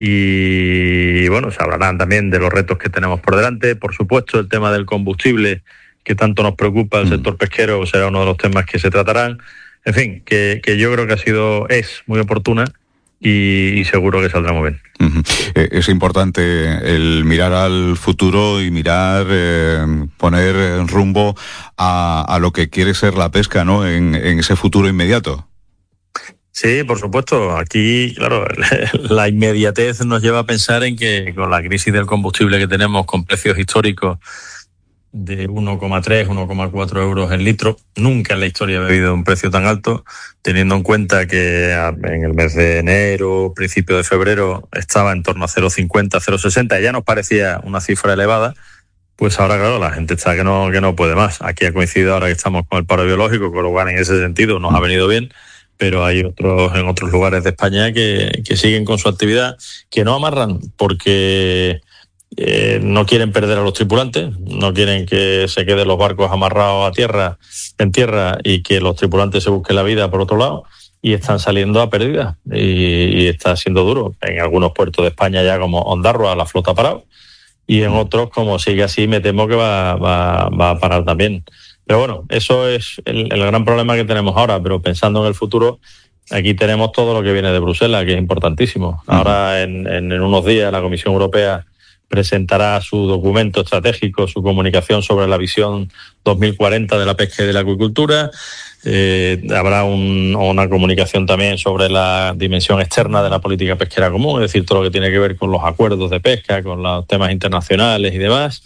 Y bueno, se hablarán también de los retos que tenemos por delante. Por supuesto, el tema del combustible, que tanto nos preocupa al sector pesquero, será uno de los temas que se tratarán. En fin, que yo creo que es muy oportuna y seguro que saldrá muy bien. Es importante el mirar al futuro y mirar, poner rumbo a lo que quiere ser la pesca, ¿no? En ese futuro inmediato. Sí, por supuesto. Aquí, claro, la inmediatez nos lleva a pensar en que con la crisis del combustible que tenemos, con precios históricos de 1,3, 1,4 euros el litro, nunca en la historia he bebido un precio tan alto, teniendo en cuenta que en el mes de enero, principio de febrero, estaba en torno a 0,50, 0,60, ya nos parecía una cifra elevada. Pues ahora, claro, la gente está que no puede más. Aquí ha coincidido ahora que estamos con el paro biológico, con lo cual en ese sentido nos ha venido bien, pero hay en otros lugares de España que siguen con su actividad, que no amarran porque no quieren perder a los tripulantes, no quieren que se queden los barcos amarrados en tierra y que los tripulantes se busquen la vida por otro lado, y están saliendo a pérdidas y está siendo duro. En algunos puertos de España ya como Ondarroa la flota ha parado, y en otros, como sigue así, me temo que va a parar también. Pero bueno, eso es el gran problema que tenemos ahora, pero pensando en el futuro, aquí tenemos todo lo que viene de Bruselas, que es importantísimo. Ahora, en unos días, la Comisión Europea presentará su documento estratégico, su comunicación sobre la visión 2040 de la pesca y de la acuicultura. Habrá una comunicación también sobre la dimensión externa de la política pesquera común, es decir, todo lo que tiene que ver con los acuerdos de pesca, con los temas internacionales y demás.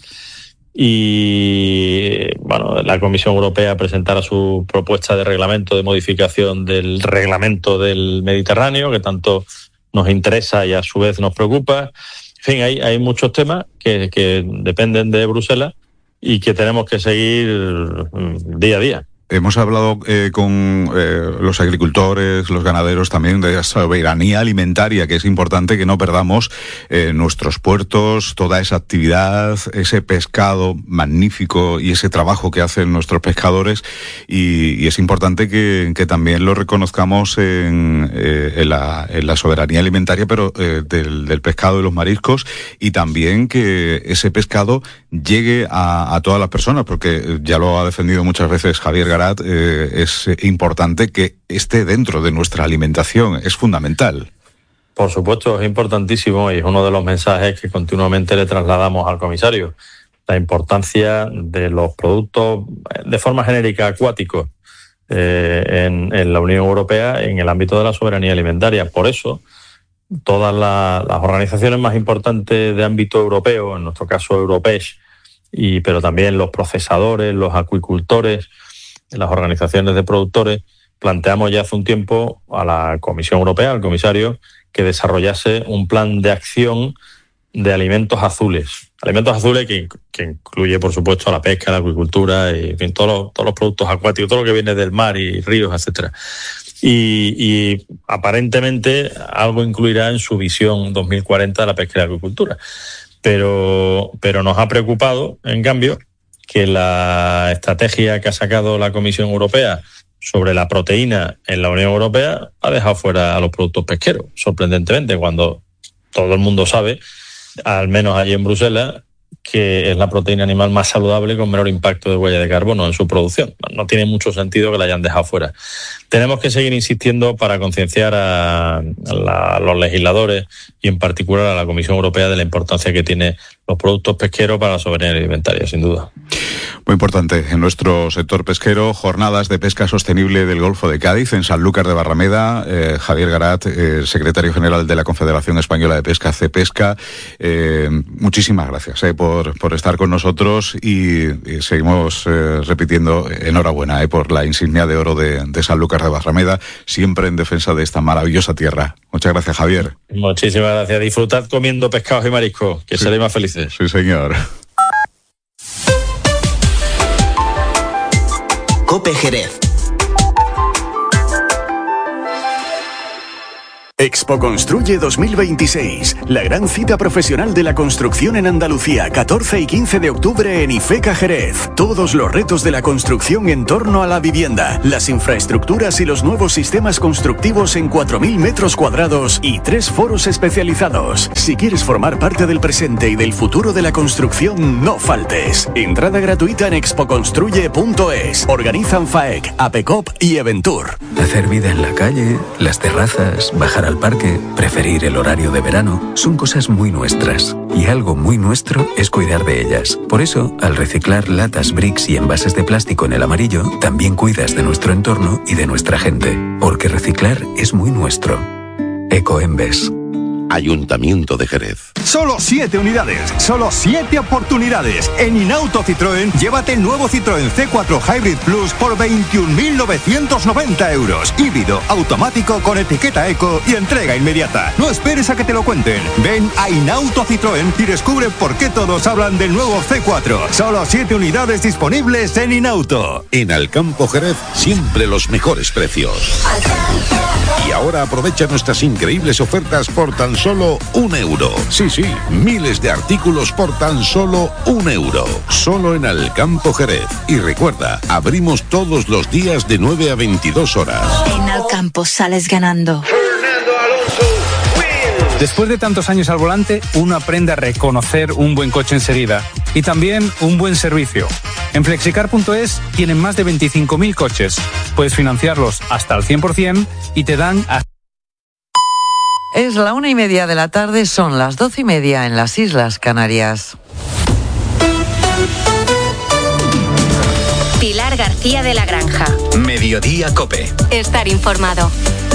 Y bueno, la Comisión Europea presentará su propuesta de reglamento de modificación del reglamento del Mediterráneo, que tanto nos interesa y a su vez nos preocupa. En fin, hay muchos temas que dependen de Bruselas y que tenemos que seguir día a día. Hemos hablado con los agricultores, los ganaderos también de la soberanía alimentaria, que es importante que no perdamos nuestros puertos, toda esa actividad, ese pescado magnífico y ese trabajo que hacen nuestros pescadores, y es importante que también lo reconozcamos en la soberanía alimentaria, pero del pescado y los mariscos, y también que ese pescado llegue a todas las personas, porque ya lo ha defendido muchas veces Javier Garat, es importante que esté dentro de nuestra alimentación, es fundamental. Por supuesto, es importantísimo y es uno de los mensajes que continuamente le trasladamos al comisario. La importancia de los productos, de forma genérica, acuáticos en la Unión Europea en el ámbito de la soberanía alimentaria. Por eso, todas las organizaciones más importantes de ámbito europeo, en nuestro caso Europech, pero también los procesadores, los acuicultores, las organizaciones de productores, planteamos ya hace un tiempo a la Comisión Europea, al comisario, que desarrollase un plan de acción de alimentos azules. Alimentos azules que incluye, por supuesto, la pesca, la acuicultura y en fin, todos los productos acuáticos, todo lo que viene del mar y ríos, etcétera. Y aparentemente algo incluirá en su visión 2040 de la pesca y la acuicultura. Pero nos ha preocupado, en cambio, que la estrategia que ha sacado la Comisión Europea sobre la proteína en la Unión Europea ha dejado fuera a los productos pesqueros, sorprendentemente, cuando todo el mundo sabe, al menos allí en Bruselas, que es la proteína animal más saludable con menor impacto de huella de carbono en su producción. No tiene mucho sentido que la hayan dejado fuera. Tenemos que seguir insistiendo para concienciar a los legisladores y en particular a la Comisión Europea de la importancia que tiene los productos pesqueros para la soberanía alimentaria, sin duda. Muy importante en nuestro sector pesquero, jornadas de pesca sostenible del Golfo de Cádiz en Sanlúcar de Barrameda. Javier Garat, secretario general de la Confederación Española de Pesca, CEPESCA, muchísimas gracias por estar con nosotros y seguimos repitiendo enhorabuena por la insignia de oro de Sanlúcar de Barrameda, siempre en defensa de esta maravillosa tierra. Muchas gracias, Javier. Muchísimas gracias. Disfrutad comiendo pescados y mariscos, que seréis más felices. Sí, señor. COPE Jerez. Expo Construye 2026, la gran cita profesional de la construcción en Andalucía, 14 y 15 de octubre en IFECA Jerez. Todos los retos de la construcción en torno a la vivienda, las infraestructuras y los nuevos sistemas constructivos en 4.000 metros cuadrados y 3 foros especializados. Si quieres formar parte del presente y del futuro de la construcción, no faltes. Entrada gratuita en expoconstruye.es. Organizan FAEC, APECOP y Eventur. Hacer vida en la calle, las terrazas, bajar al parque, preferir el horario de verano, son cosas muy nuestras. Y algo muy nuestro es cuidar de ellas. Por eso, al reciclar latas, bricks y envases de plástico en el amarillo, también cuidas de nuestro entorno y de nuestra gente. Porque reciclar es muy nuestro. Ecoembes. Ayuntamiento de Jerez. Solo 7 unidades, solo 7 oportunidades. En Inauto Citroën, llévate el nuevo Citroën C4 Hybrid Plus por 21.990 euros. Híbrido, automático con etiqueta eco y entrega inmediata. No esperes a que te lo cuenten. Ven a Inauto Citroën y descubre por qué todos hablan del nuevo C4. Solo 7 unidades disponibles en Inauto. En Alcampo Jerez, siempre los mejores precios. Y ahora aprovecha nuestras increíbles ofertas por tan solo €1. Sí, miles de artículos por tan solo €1. Solo en Alcampo Jerez. Y recuerda, abrimos todos los días de 9 a 22 horas. En Alcampo sales ganando. Después de tantos años al volante, uno aprende a reconocer un buen coche enseguida y también un buen servicio. En Flexicar.es tienen más de 25.000 coches. Puedes financiarlos hasta al 100% y te dan hasta... Es la 1:30 de la tarde, son las 12:30 en las Islas Canarias. Pilar García de la Granja. Mediodía COPE. Estar informado.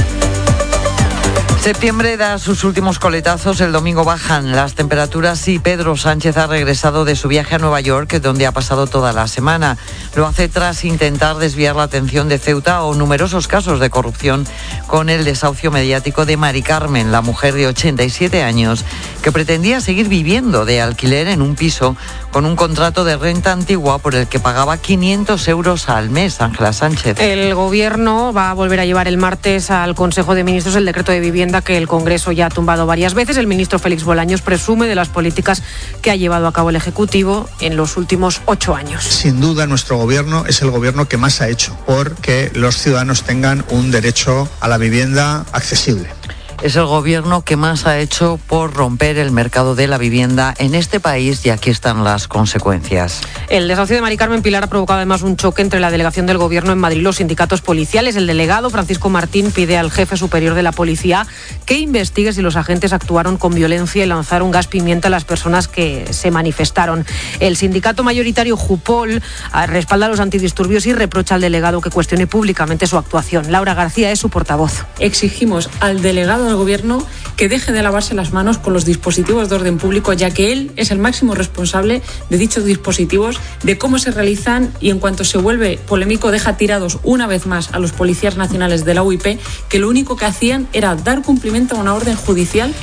Septiembre da sus últimos coletazos, el domingo bajan las temperaturas y Pedro Sánchez ha regresado de su viaje a Nueva York, donde ha pasado toda la semana. Lo hace tras intentar desviar la atención de Ceuta o numerosos casos de corrupción con el desahucio mediático de Mari Carmen, la mujer de 87 años, que pretendía seguir viviendo de alquiler en un piso con un contrato de renta antigua por el que pagaba 500 euros al mes. Ángela Sánchez. El Gobierno va a volver a llevar el martes al Consejo de Ministros el decreto de vivienda que el Congreso ya ha tumbado varias veces. El ministro Félix Bolaños presume de las políticas que ha llevado a cabo el Ejecutivo en los últimos 8 años. Sin duda, nuestro Gobierno es el Gobierno que más ha hecho porque los ciudadanos tengan un derecho a la vivienda accesible. Es el Gobierno que más ha hecho por romper el mercado de la vivienda en este país y aquí están las consecuencias. El desahucio de Mari Carmen Pilar ha provocado además un choque entre la delegación del Gobierno en Madrid y los sindicatos policiales. El delegado Francisco Martín pide al jefe superior de la policía que investigue si los agentes actuaron con violencia y lanzaron gas pimienta a las personas que se manifestaron. El sindicato mayoritario Jupol respalda a los antidisturbios y reprocha al delegado que cuestione públicamente su actuación. Laura García es su portavoz. Exigimos al delegado del Gobierno que deje de lavarse las manos con los dispositivos de orden público, ya que él es el máximo responsable de dichos dispositivos, de cómo se realizan y en cuanto se vuelve polémico deja tirados una vez más a los policías nacionales de la UIP, que lo único que hacían era dar cumplimiento a una orden judicial.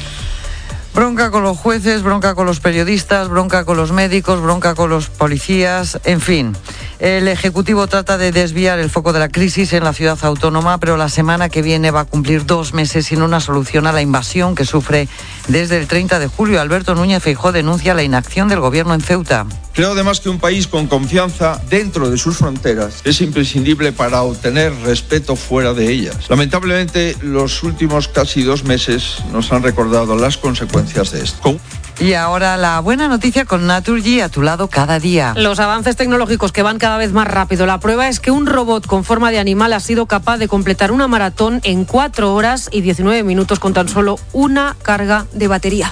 Bronca con los jueces, bronca con los periodistas, bronca con los médicos, bronca con los policías, en fin. El Ejecutivo trata de desviar el foco de la crisis en la ciudad autónoma, pero la semana que viene va a cumplir 2 meses sin una solución a la invasión que sufre desde el 30 de julio. Alberto Núñez Feijóo denuncia la inacción del Gobierno en Ceuta. Creo además que un país con confianza dentro de sus fronteras es imprescindible para obtener respeto fuera de ellas. Lamentablemente, los últimos casi 2 meses nos han recordado las consecuencias de esto. Y ahora la buena noticia con Naturgy, a tu lado cada día. Los avances tecnológicos que van cada vez más rápido. La prueba es que un robot con forma de animal ha sido capaz de completar una maratón en 4 horas y 19 minutos con tan solo una carga de batería.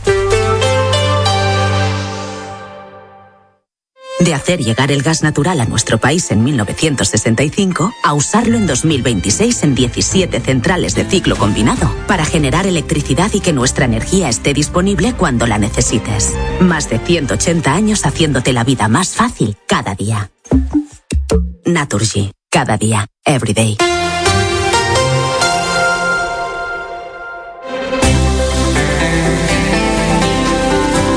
De hacer llegar el gas natural a nuestro país en 1965 a usarlo en 2026 en 17 centrales de ciclo combinado para generar electricidad y que nuestra energía esté disponible cuando la necesites. Más de 180 años haciéndote la vida más fácil cada día. Naturgy. Cada día. Every day.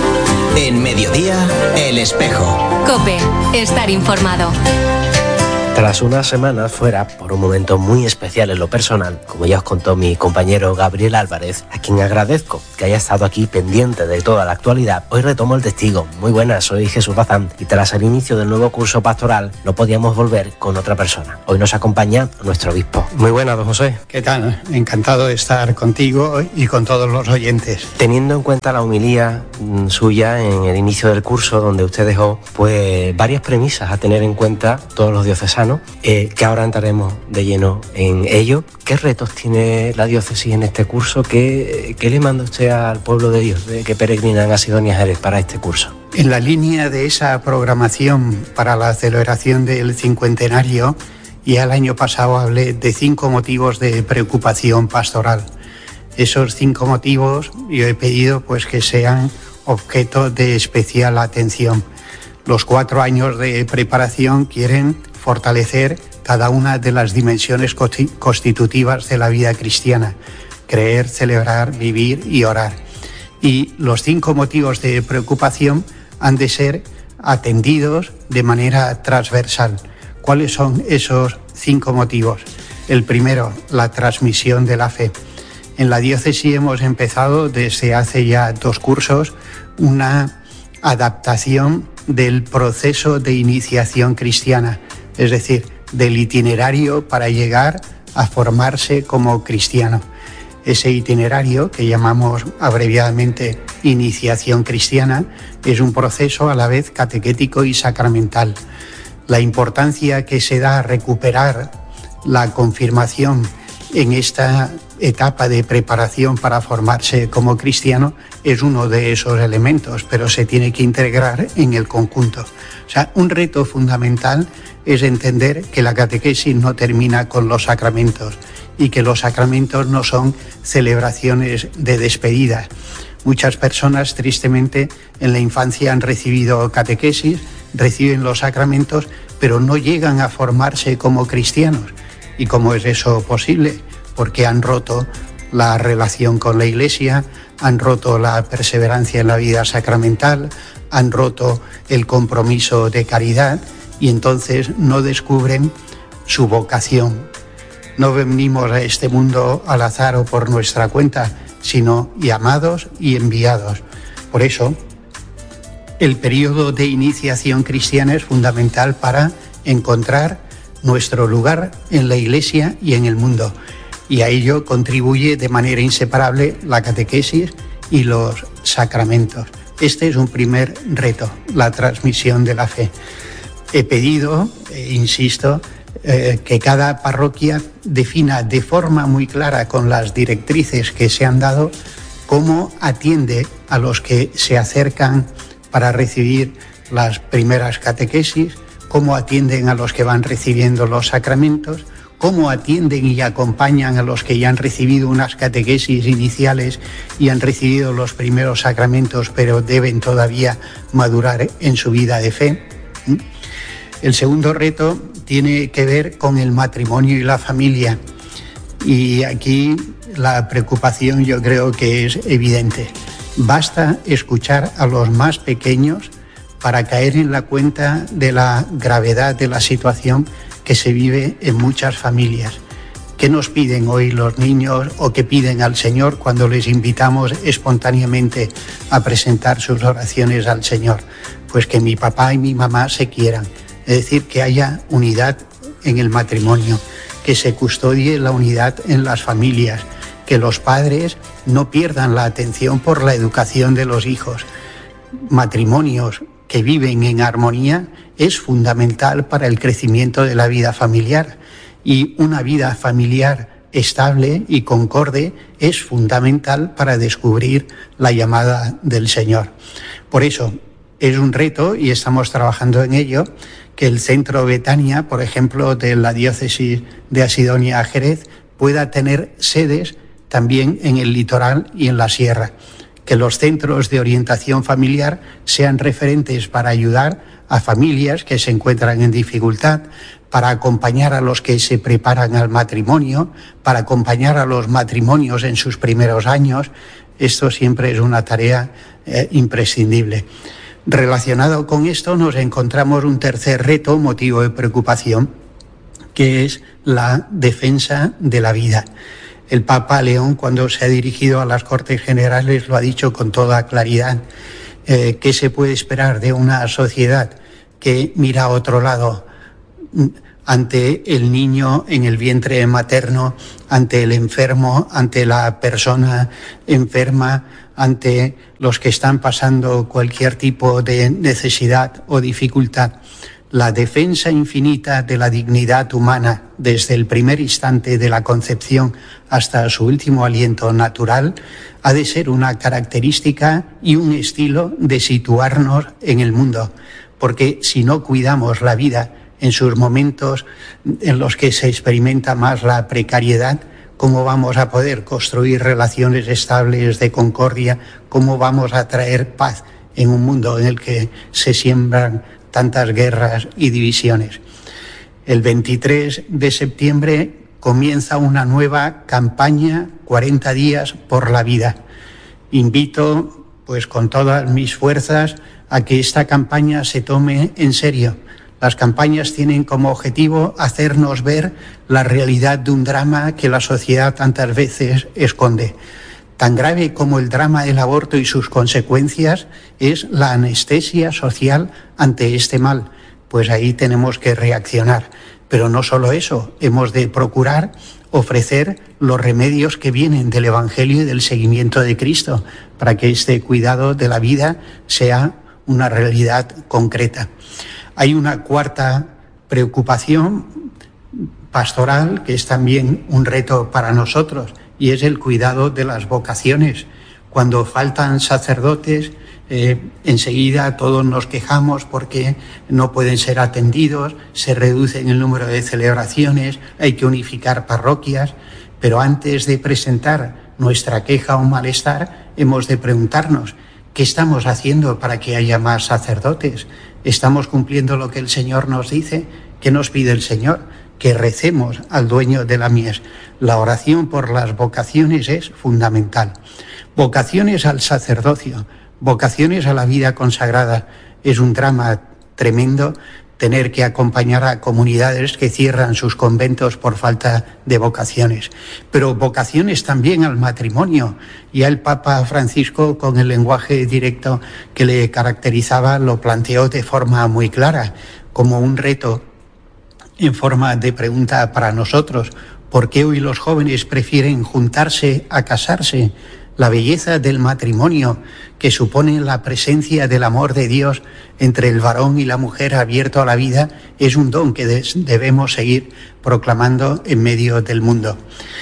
En Mediodía, El Espejo. COPE. Estar informado. Tras unas semanas fuera, por un momento muy especial en lo personal, como ya os contó mi compañero Gabriel Álvarez, a quien agradezco que haya estado aquí pendiente de toda la actualidad, hoy retomo el testigo. Muy buenas, soy Jesús Bazán y tras el inicio del nuevo curso pastoral no podíamos volver con otra persona. Hoy nos acompaña nuestro obispo. Muy buenas, don José. ¿Qué tal? Encantado de estar contigo y con todos los oyentes. Teniendo en cuenta la homilía suya en el inicio del curso, donde usted dejó pues varias premisas a tener en cuenta todos los diocesanos, que ahora entraremos de lleno en ello. ¿Qué retos tiene la diócesis en este curso? ¿Qué le manda usted al pueblo de Dios que peregrinan a Sidonia Jerez para este curso? En la línea de esa programación para la celebración del cincuentenario, ya el año pasado hablé de 5 motivos de preocupación pastoral. Esos 5 motivos yo he pedido pues que sean objeto de especial atención. Los 4 años de preparación quieren fortalecer cada una de las dimensiones constitutivas de la vida cristiana: creer, celebrar, vivir y orar. Y los 5 motivos de preocupación han de ser atendidos de manera transversal. ¿Cuáles son esos 5 motivos? El primero, la transmisión de la fe. En la diócesis hemos empezado desde hace ya 2 cursos una adaptación del proceso de iniciación cristiana, es decir, del itinerario para llegar a formarse como cristiano. Ese itinerario, que llamamos abreviadamente iniciación cristiana, es un proceso a la vez catequético y sacramental. La importancia que se da a recuperar la confirmación en esta etapa de preparación para formarse como cristiano es uno de esos elementos, pero se tiene que integrar en el conjunto. O sea, un reto fundamental es entender que la catequesis no termina con los sacramentos y que los sacramentos no son celebraciones de despedida. Muchas personas, tristemente, en la infancia han recibido catequesis, reciben los sacramentos, pero no llegan a formarse como cristianos. ¿Y cómo es eso posible? Porque han roto la relación con la Iglesia, han roto la perseverancia en la vida sacramental, han roto el compromiso de caridad y entonces no descubren su vocación. No venimos a este mundo al azar o por nuestra cuenta, sino llamados y enviados. Por eso, el periodo de iniciación cristiana es fundamental para encontrar nuestro lugar en la Iglesia y en el mundo. Y a ello contribuye de manera inseparable la catequesis y los sacramentos. Este es un primer reto, la transmisión de la fe. He pedido, insisto, que cada parroquia defina de forma muy clara con las directrices que se han dado cómo atiende a los que se acercan para recibir las primeras catequesis, cómo atienden a los que van recibiendo los sacramentos, cómo atienden y acompañan a los que ya han recibido unas catequesis iniciales y han recibido los primeros sacramentos, pero deben todavía madurar en su vida de fe. El segundo reto tiene que ver con el matrimonio y la familia. Y aquí la preocupación yo creo que es evidente. Basta escuchar a los más pequeños para caer en la cuenta de la gravedad de la situación que se vive en muchas familias. ¿Qué nos piden hoy los niños o qué piden al Señor cuando les invitamos espontáneamente a presentar sus oraciones al Señor? Pues que mi papá y mi mamá se quieran, es decir, que haya unidad en el matrimonio, que se custodie la unidad en las familias, que los padres no pierdan la atención por la educación de los hijos. Matrimonios que viven en armonía es fundamental para el crecimiento de la vida familiar, y una vida familiar estable y concorde es fundamental para descubrir la llamada del Señor. Por eso es un reto, y estamos trabajando en ello, que el Centro Betania, por ejemplo, de la diócesis de Asidonia Jerez, pueda tener sedes también en el litoral y en la sierra. Que los centros de orientación familiar sean referentes para ayudar a familias que se encuentran en dificultad, para acompañar a los que se preparan al matrimonio, para acompañar a los matrimonios en sus primeros años. Esto siempre es una tarea imprescindible. Relacionado con esto nos encontramos un tercer reto, motivo de preocupación, que es la defensa de la vida. El Papa León, cuando se ha dirigido a las Cortes Generales, lo ha dicho con toda claridad. ¿Qué se puede esperar de una sociedad que mira a otro lado ante el niño en el vientre materno, ante el enfermo, ante la persona enferma, ante los que están pasando cualquier tipo de necesidad o dificultad? La defensa infinita de la dignidad humana desde el primer instante de la concepción hasta su último aliento natural ha de ser una característica y un estilo de situarnos en el mundo, porque si no cuidamos la vida en sus momentos en los que se experimenta más la precariedad, ¿cómo vamos a poder construir relaciones estables de concordia? ¿Cómo vamos a traer paz en un mundo en el que se siembran tantas guerras y divisiones? El 23 de septiembre comienza una nueva campaña, 40 días por la vida. Invito, pues con todas mis fuerzas, a que esta campaña se tome en serio. Las campañas tienen como objetivo hacernos ver la realidad de un drama que la sociedad tantas veces esconde. Tan grave como el drama del aborto y sus consecuencias es la anestesia social ante este mal. Pues ahí tenemos que reaccionar. Pero no solo eso, hemos de procurar ofrecer los remedios que vienen del Evangelio y del seguimiento de Cristo para que este cuidado de la vida sea una realidad concreta. Hay una cuarta preocupación pastoral que es también un reto para nosotros, y es el cuidado de las vocaciones. Cuando faltan sacerdotes, enseguida todos nos quejamos porque no pueden ser atendidos, se reduce el número de celebraciones, hay que unificar parroquias, pero antes de presentar nuestra queja o malestar, hemos de preguntarnos, ¿qué estamos haciendo para que haya más sacerdotes? ¿Estamos cumpliendo lo que el Señor nos dice? ¿Qué nos pide el Señor? Que recemos al dueño de la mies. La oración por las vocaciones es fundamental. Vocaciones al sacerdocio, vocaciones a la vida consagrada. Es un drama tremendo tener que acompañar a comunidades que cierran sus conventos por falta de vocaciones. Pero vocaciones también al matrimonio. Ya el Papa Francisco, con el lenguaje directo que le caracterizaba, lo planteó de forma muy clara, como un reto en forma de pregunta para nosotros. ¿Por qué hoy los jóvenes prefieren juntarse a casarse? La belleza del matrimonio, que supone la presencia del amor de Dios entre el varón y la mujer abierto a la vida, es un don que debemos seguir proclamando en medio del mundo.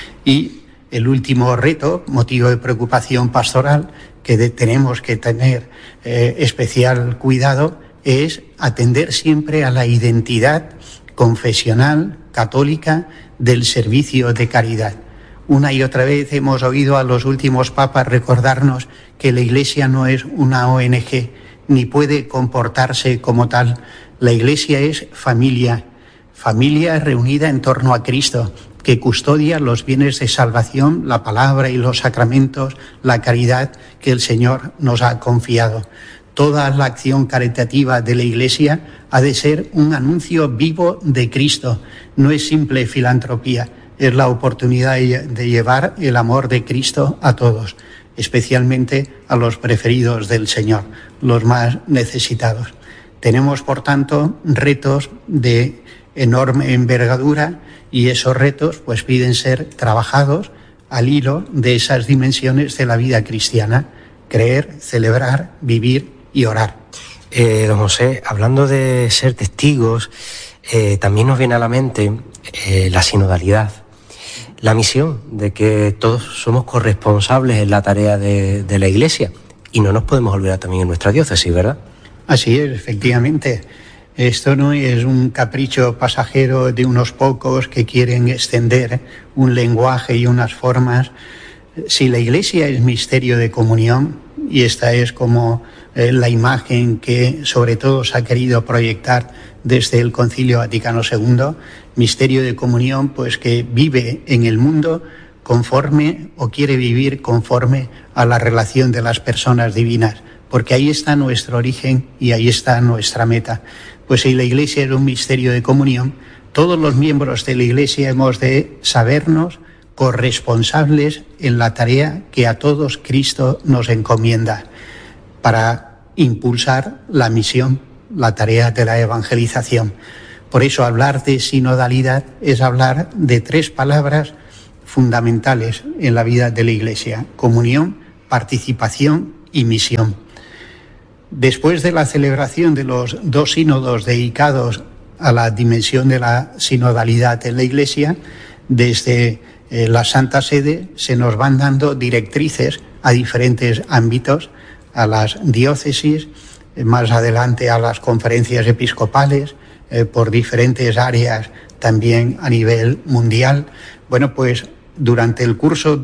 Y el último reto, motivo de preocupación pastoral, que tenemos que tener especial cuidado, es atender siempre a la identidad confesional, católica, del servicio de caridad. Una y otra vez hemos oído a los últimos papas recordarnos que la Iglesia no es una ONG, ni puede comportarse como tal. La Iglesia es familia, familia reunida en torno a Cristo, que custodia los bienes de salvación, la palabra y los sacramentos, la caridad que el Señor nos ha confiado. Toda la acción caritativa de la Iglesia ha de ser un anuncio vivo de Cristo, no es simple filantropía, es la oportunidad de llevar el amor de Cristo a todos, especialmente a los preferidos del Señor, los más necesitados. Tenemos, por tanto, retos de enorme envergadura y esos retos pues piden ser trabajados al hilo de esas dimensiones de la vida cristiana: creer, celebrar, vivir y orar. Don José, hablando de ser testigos, también nos viene a la mente la sinodalidad, la misión de que todos somos corresponsables en la tarea de la Iglesia, y no nos podemos olvidar también en nuestra diócesis, ¿verdad? Así es, efectivamente. Esto no es un capricho pasajero de unos pocos que quieren extender un lenguaje y unas formas. Si la Iglesia es misterio de comunión, y esta es como la imagen que sobre todo se ha querido proyectar desde el Concilio Vaticano II, misterio de comunión, pues que vive en el mundo conforme o quiere vivir conforme a la relación de las personas divinas, porque ahí está nuestro origen y ahí está nuestra meta. Pues si la Iglesia es un misterio de comunión, Todos los miembros de la Iglesia hemos de sabernos corresponsables en la tarea que a todos Cristo nos encomienda para impulsar la misión, la tarea de la evangelización. Por eso hablar de sinodalidad es hablar de 3 palabras fundamentales en la vida de la Iglesia: comunión, participación y misión. Después de la celebración de los 2 sínodos dedicados a la dimensión de la sinodalidad en la Iglesia, desde la Santa Sede se nos van dando directrices a diferentes ámbitos, a las diócesis, más adelante a las conferencias episcopales, por diferentes áreas también a nivel mundial. Bueno, pues durante el curso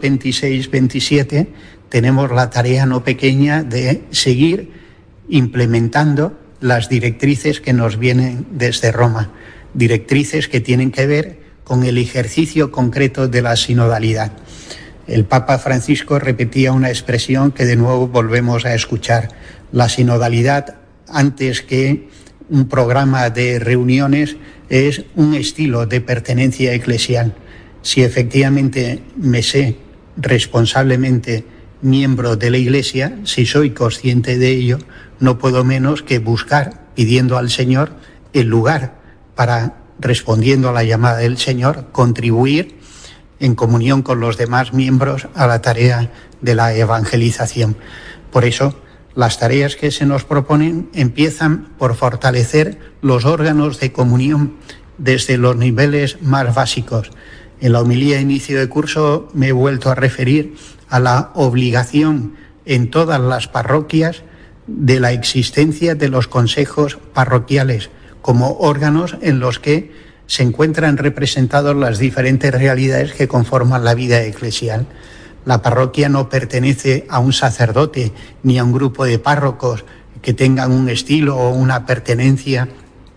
26-27 tenemos la tarea no pequeña de seguir implementando las directrices que nos vienen desde Roma, directrices que tienen que ver con el ejercicio concreto de la sinodalidad. El Papa Francisco repetía una expresión que de nuevo volvemos a escuchar: la sinodalidad, antes que un programa de reuniones, es un estilo de pertenencia eclesial. Si efectivamente me sé responsablemente miembro de la Iglesia, si soy consciente de ello, no puedo menos que buscar, pidiendo al Señor el lugar para, respondiendo a la llamada del Señor, contribuir en comunión con los demás miembros a la tarea de la evangelización. Por eso, las tareas que se nos proponen empiezan por fortalecer los órganos de comunión desde los niveles más básicos. En la homilía de inicio de curso me he vuelto a referir a la obligación en todas las parroquias de la existencia de los consejos parroquiales como órganos en los que se encuentran representadas las diferentes realidades que conforman la vida eclesial. La parroquia no pertenece a un sacerdote ni a un grupo de párrocos que tengan un estilo o una pertenencia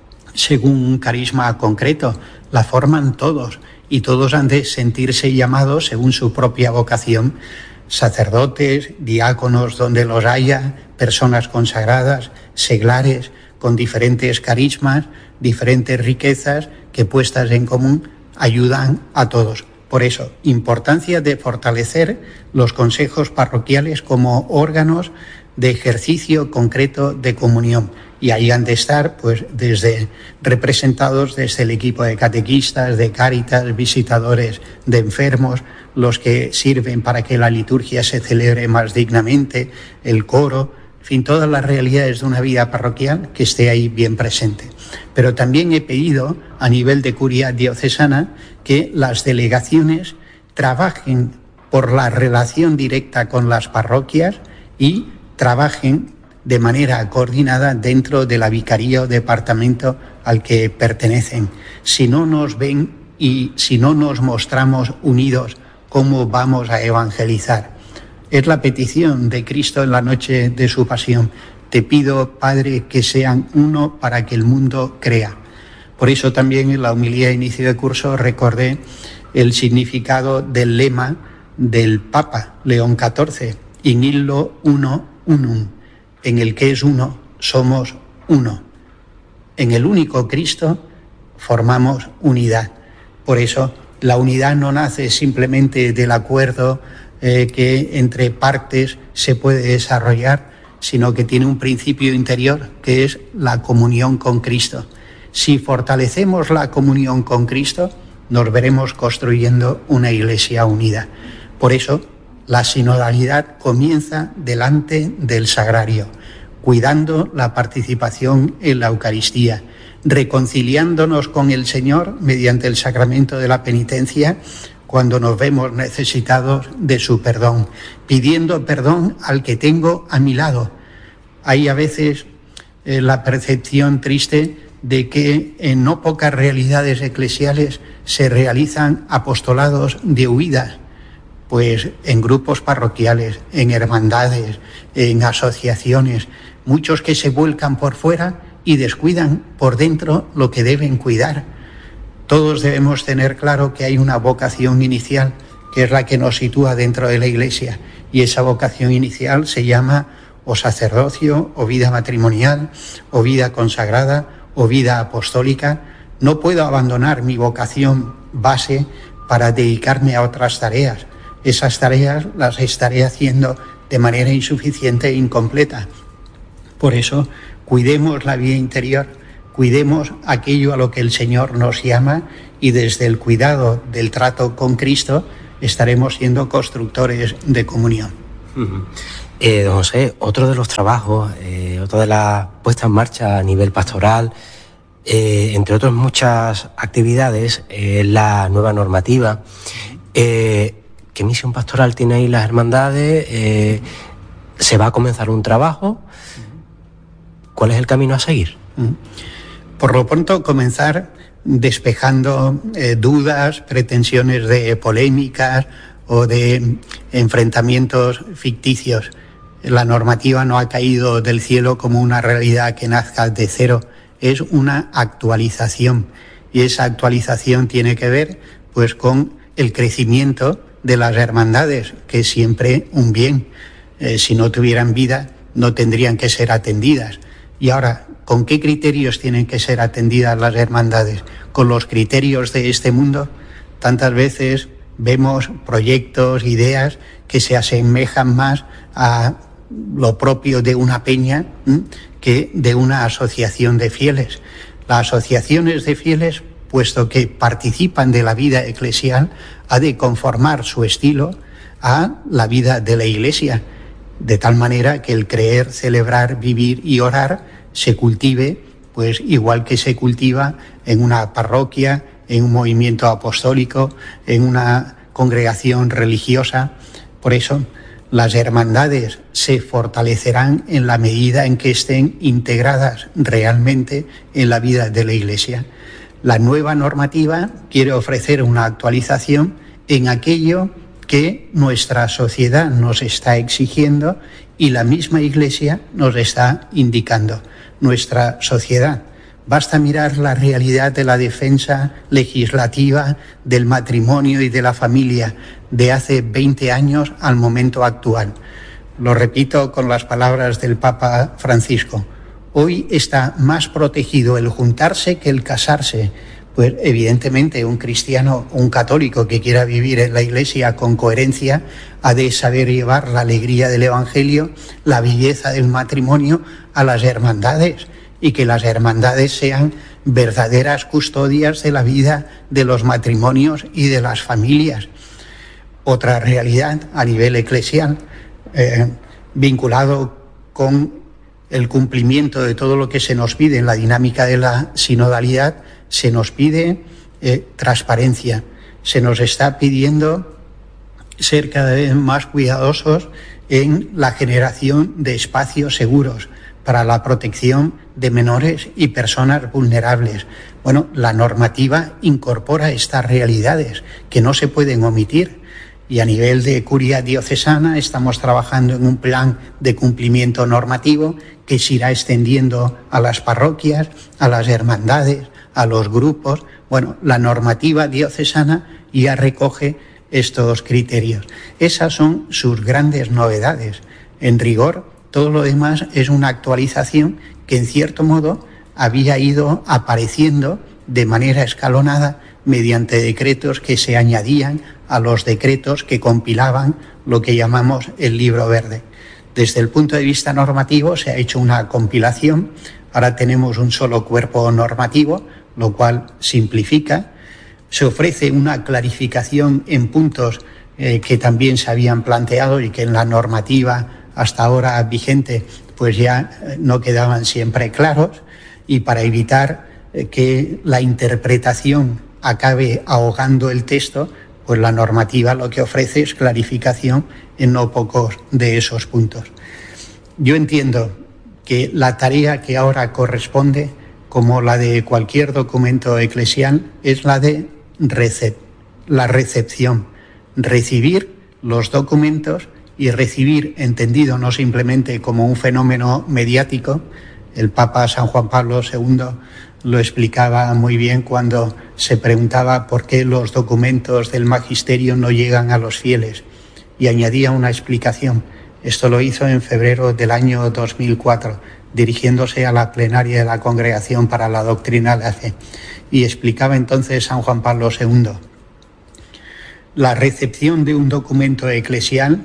según un carisma concreto. La forman todos y todos han de sentirse llamados según su propia vocación. Sacerdotes, diáconos donde los haya, personas consagradas, seglares con diferentes carismas, diferentes riquezas que puestas en común ayudan a todos. Por eso, importancia de fortalecer los consejos parroquiales como órganos de ejercicio concreto de comunión. Y ahí han de estar, pues, desde representados desde el equipo de catequistas, de Cáritas, visitadores de enfermos, los que sirven para que la liturgia se celebre más dignamente, el coro, en fin, todas las realidades de una vida parroquial que esté ahí bien presente. Pero también he pedido, a nivel de curia diocesana, que las delegaciones trabajen por la relación directa con las parroquias y trabajen de manera coordinada dentro de la vicaría o departamento al que pertenecen. Si no nos ven y si no nos mostramos unidos, ¿cómo vamos a evangelizar? Es la petición de Cristo en la noche de su pasión. Te pido, Padre, que sean uno para que el mundo crea. Por eso también en la homilía de inicio de curso recordé el significado del lema del Papa León XIV, in illo uno unum, en el que es uno, somos uno. En el único Cristo formamos unidad. Por eso la unidad no nace simplemente del acuerdo que entre partes se puede desarrollar, sino que tiene un principio interior que es la comunión con Cristo. Si fortalecemos la comunión con Cristo, nos veremos construyendo una iglesia unida. Por eso, la sinodalidad comienza delante del sagrario, cuidando la participación en la Eucaristía, reconciliándonos con el Señor mediante el sacramento de la penitencia cuando nos vemos necesitados de su perdón, pidiendo perdón al que tengo a mi lado. Hay a veces la percepción triste de que en no pocas realidades eclesiales se realizan apostolados de huida, pues en grupos parroquiales, en hermandades, en asociaciones, muchos que se vuelcan por fuera y descuidan por dentro lo que deben cuidar. Todos debemos tener claro que hay una vocación inicial, que es la que nos sitúa dentro de la Iglesia, y esa vocación inicial se llama o sacerdocio, o vida matrimonial, o vida consagrada, o vida apostólica, No puedo abandonar mi vocación base para dedicarme a otras tareas. Esas tareas las estaré haciendo de manera insuficiente e incompleta. Por eso, cuidemos la vida interior, cuidemos aquello a lo que el Señor nos llama, y desde el cuidado del trato con Cristo estaremos siendo constructores de comunión. Don José, otro de los trabajos, otra de las puestas en marcha a nivel pastoral, entre otras muchas actividades, es la nueva normativa. ¿Qué misión pastoral tiene ahí las hermandades? ¿Se va a comenzar un trabajo? ¿Cuál es el camino a seguir? Por lo pronto, comenzar despejando dudas, pretensiones de polémicas o de enfrentamientos ficticios. La normativa no ha caído del cielo como una realidad que nazca de cero, es una actualización, y esa actualización tiene que ver pues con el crecimiento de las hermandades, que es siempre un bien. Si no tuvieran vida, no tendrían que ser atendidas. Y ahora, ¿con qué criterios tienen que ser atendidas las hermandades? ¿Con los criterios de este mundo? Tantas veces vemos proyectos, ideas que se asemejan más a lo propio de una peña que de una asociación de fieles. Las asociaciones de fieles, puesto que participan de la vida eclesial, ha de conformar su estilo a la vida de la Iglesia, de tal manera que el creer, celebrar, vivir y orar se cultive, pues igual que se cultiva en una parroquia, en un movimiento apostólico, en una congregación religiosa. Por eso, las hermandades se fortalecerán en la medida en que estén integradas realmente en la vida de la Iglesia. La nueva normativa quiere ofrecer una actualización en aquello que nuestra sociedad nos está exigiendo y la misma Iglesia nos está indicando. Nuestra sociedad. Basta mirar la realidad de la defensa legislativa del matrimonio y de la familia de hace 20 años al momento actual. Lo repito con las palabras del Papa Francisco. Hoy está más protegido el juntarse que el casarse. Pues evidentemente un cristiano, un católico que quiera vivir en la Iglesia con coherencia, ha de saber llevar la alegría del Evangelio, la belleza del matrimonio a las hermandades, y que las hermandades sean verdaderas custodias de la vida de los matrimonios y de las familias. Otra realidad a nivel eclesial, vinculado con el cumplimiento de todo lo que se nos pide en la dinámica de la sinodalidad, se nos pide transparencia, se nos está pidiendo ser cada vez más cuidadosos en la generación de espacios seguros para la protección de menores y personas vulnerables. Bueno, la normativa incorpora estas realidades que no se pueden omitir, y a nivel de curia diocesana estamos trabajando en un plan de cumplimiento normativo que se irá extendiendo a las parroquias, a las hermandades, a los grupos. Bueno, la normativa diocesana ya recoge estos criterios. Esas son sus grandes novedades. En rigor, todo lo demás es una actualización que en cierto modo había ido apareciendo de manera escalonada mediante decretos que se añadían a los decretos que compilaban lo que llamamos el Libro Verde. Desde el punto de vista normativo se ha hecho una compilación, ahora tenemos un solo cuerpo normativo, lo cual simplifica. Se ofrece una clarificación en puntos que también se habían planteado y que en la normativa hasta ahora vigente pues ya no quedaban siempre claros, y para evitar que la interpretación acabe ahogando el texto, pues la normativa lo que ofrece es clarificación en no pocos de esos puntos. Yo entiendo que la tarea que ahora corresponde, como la de cualquier documento eclesial, es la de la recepción, recibir los documentos y recibir, entendido no simplemente como un fenómeno mediático. El Papa San Juan Pablo II lo explicaba muy bien cuando se preguntaba por qué los documentos del magisterio no llegan a los fieles, y añadía una explicación. Esto lo hizo en febrero del año 2004. dirigiéndose a la plenaria de la Congregación para la Doctrina de la Fe. Y explicaba entonces San Juan Pablo II: la recepción de un documento eclesial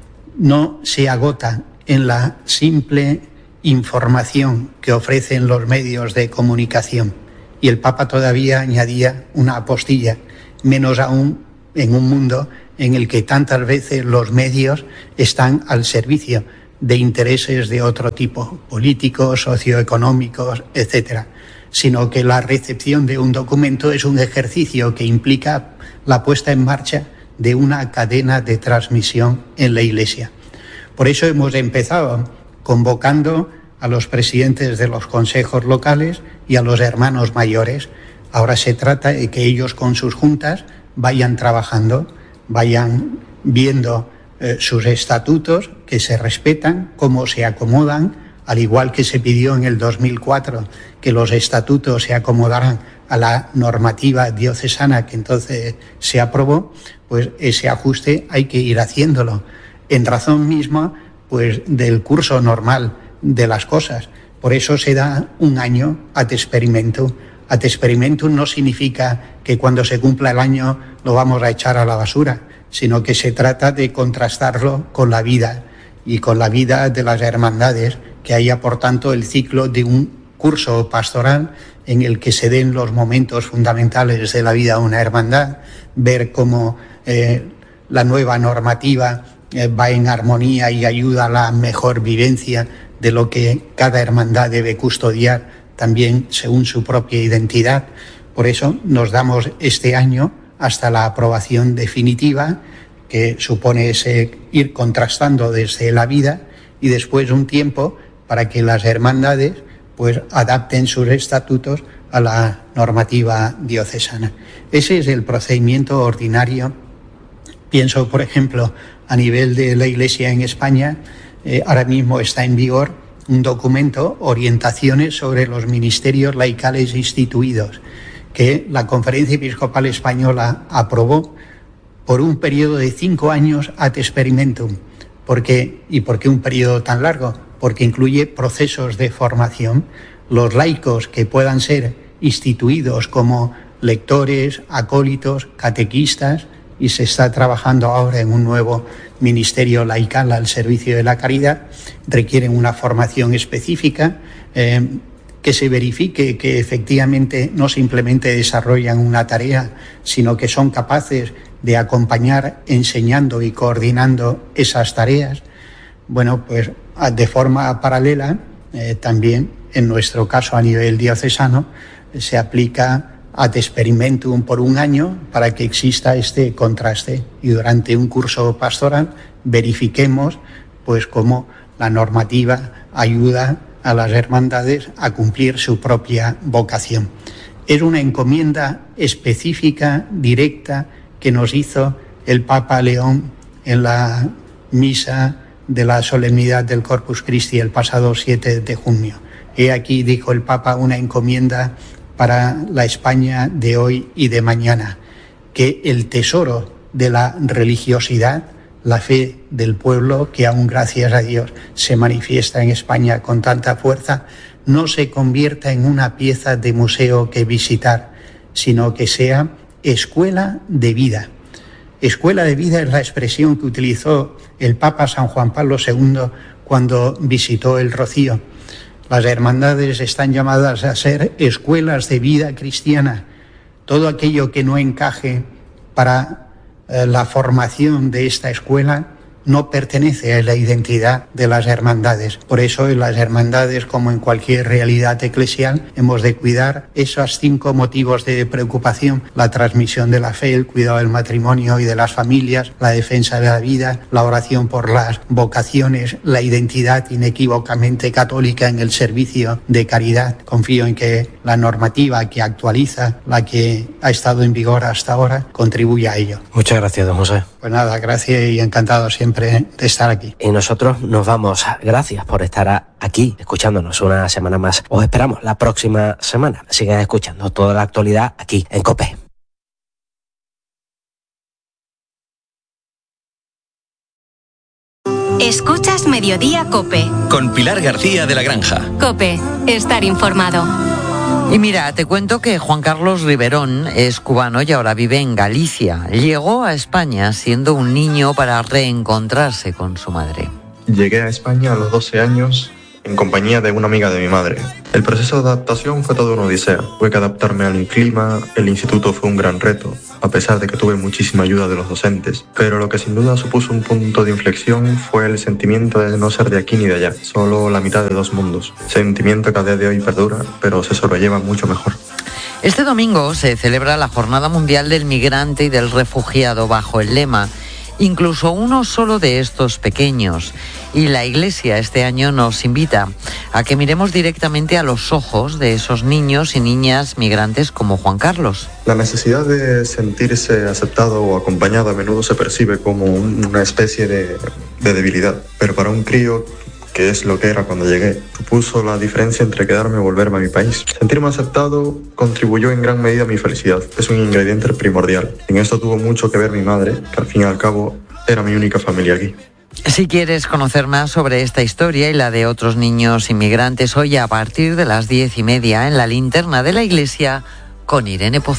no se agota en la simple información que ofrecen los medios de comunicación. Y el Papa todavía añadía una apostilla: menos aún en un mundo en el que tantas veces los medios están al servicio de intereses de otro tipo, políticos, socioeconómicos, etcétera, sino que la recepción de un documento es un ejercicio que implica la puesta en marcha de una cadena de transmisión en la Iglesia. Por eso hemos empezado convocando a los presidentes de los consejos locales y a los hermanos mayores. Ahora se trata de que ellos con sus juntas vayan trabajando, vayan viendo sus estatutos, que se respetan, cómo se acomodan, al igual que se pidió en el 2004 que los estatutos se acomodaran a la normativa diocesana que entonces se aprobó, pues ese ajuste hay que ir haciéndolo en razón misma pues del curso normal de las cosas. Por eso se da un año ad experimentum. Ad experimentum no significa que cuando se cumpla el año lo vamos a echar a la basura, sino que se trata de contrastarlo con la vida y con la vida de las hermandades, que haya por tanto el ciclo de un curso pastoral en el que se den los momentos fundamentales de la vida de una hermandad, ver cómo la nueva normativa va en armonía y ayuda a la mejor vivencia de lo que cada hermandad debe custodiar también según su propia identidad. Por eso nos damos este año hasta la aprobación definitiva, que supone ese ir contrastando desde la vida, y después un tiempo para que las hermandades pues adapten sus estatutos a la normativa diocesana. Ese es el procedimiento ordinario. Pienso, por ejemplo, a nivel de la Iglesia en España, ahora mismo está en vigor un documento, Orientaciones sobre los ministerios laicales instituidos, que la Conferencia Episcopal Española aprobó por un periodo de 5 años ad experimentum. ¿Por qué un periodo tan largo? Porque incluye procesos de formación. Los laicos que puedan ser instituidos como lectores, acólitos, catequistas, y se está trabajando ahora en un nuevo ministerio laical al servicio de la caridad, requieren una formación específica, que se verifique que efectivamente no simplemente desarrollan una tarea, sino que son capaces de acompañar enseñando y coordinando esas tareas. Bueno, pues de forma paralela, también en nuestro caso a nivel diocesano, se aplica ad experimentum por un año para que exista este contraste, y durante un curso pastoral verifiquemos pues cómo la normativa ayuda a las hermandades a cumplir su propia vocación. Es una encomienda específica, directa, que nos hizo el Papa León en la misa de la solemnidad del Corpus Christi el pasado 7 de junio. He aquí, dijo el Papa, una encomienda para la España de hoy y de mañana: que el tesoro de la religiosidad, la fe del pueblo, que aún gracias a Dios se manifiesta en España con tanta fuerza, no se convierta en una pieza de museo que visitar, sino que sea escuela de vida. Escuela de vida es la expresión que utilizó el Papa San Juan Pablo II cuando visitó el Rocío. Las hermandades están llamadas a ser escuelas de vida cristiana. Todo aquello que no encaje para la formación de esta escuela no pertenece a la identidad de las hermandades. Por eso en las hermandades, como en cualquier realidad eclesial, hemos de cuidar esos 5 motivos de preocupación: la transmisión de la fe, el cuidado del matrimonio y de las familias, la defensa de la vida, la oración por las vocaciones, la identidad inequívocamente católica en el servicio de caridad. Confío en que la normativa que actualiza la que ha estado en vigor hasta ahora contribuye a ello. Muchas gracias, don José. Pues nada, gracias y encantado siempre de estar aquí. Y nosotros nos vamos. Gracias por estar aquí escuchándonos una semana más. Os esperamos la próxima semana. Sigan escuchando toda la actualidad aquí en COPE. Escuchas Mediodía COPE. Con Pilar García de la Granja. COPE, estar informado. Y mira, te cuento que Juan Carlos Riverón es cubano y ahora vive en Galicia. Llegó a España siendo un niño para reencontrarse con su madre. Llegué a España a los 12 años en compañía de una amiga de mi madre. El proceso de adaptación fue toda una odisea. Tuve que adaptarme al clima, el instituto fue un gran reto, a pesar de que tuve muchísima ayuda de los docentes. Pero lo que sin duda supuso un punto de inflexión fue el sentimiento de no ser de aquí ni de allá, solo la mitad de dos mundos. Sentimiento que a día de hoy perdura, pero se sobrelleva mucho mejor. Este domingo se celebra la Jornada Mundial del Migrante y del Refugiado bajo el lema "Incluso uno solo de estos pequeños". Y la Iglesia este año nos invita a que miremos directamente a los ojos de esos niños y niñas migrantes como Juan Carlos. La necesidad de sentirse aceptado o acompañado a menudo se percibe como una especie de debilidad, pero para un crío, que es lo que era cuando llegué, supuso la diferencia entre quedarme o volverme a mi país. Sentirme aceptado contribuyó en gran medida a mi felicidad. Es un ingrediente primordial. En esto tuvo mucho que ver mi madre, que al fin y al cabo era mi única familia aquí. Si quieres conocer más sobre esta historia y la de otros niños inmigrantes, hoy a partir de las 10:30 en la linterna de la Iglesia con Irene Pozo.